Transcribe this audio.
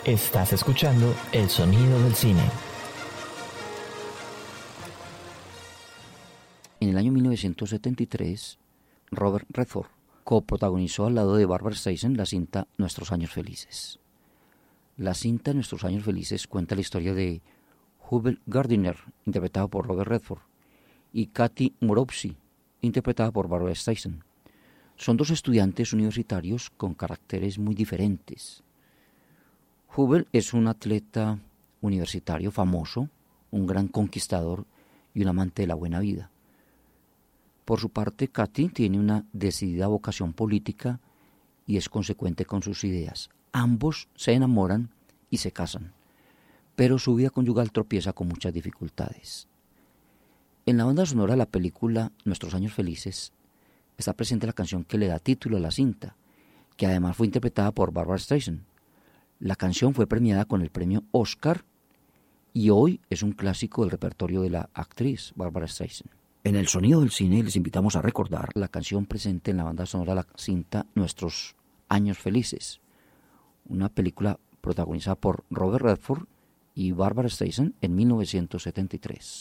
Estás escuchando El Sonido del Cine. En el año 1973, Robert Redford coprotagonizó al lado de Barbra Streisand la cinta Nuestros Años Felices. La cinta Nuestros Años Felices cuenta la historia de Hubert Gardiner, interpretado por Robert Redford, y Katy Mooroosie, interpretada por Barbra Streisand. Son dos estudiantes universitarios con caracteres muy diferentes. Hubert es un atleta universitario famoso, un gran conquistador y un amante de la buena vida. Por su parte, Katy tiene una decidida vocación política y es consecuente con sus ideas. Ambos se enamoran y se casan, pero su vida conyugal tropieza con muchas dificultades. En la banda sonora de la película Nuestros Años Felices está presente la canción que le da título a la cinta, que además fue interpretada por Barbra Streisand. La canción fue premiada con el premio Oscar y hoy es un clásico del repertorio de la actriz Barbra Streisand. En El Sonido del Cine les invitamos a recordar la canción presente en la banda sonora de la cinta Nuestros Años Felices, una película protagonizada por Robert Redford y Barbra Streisand en 1973.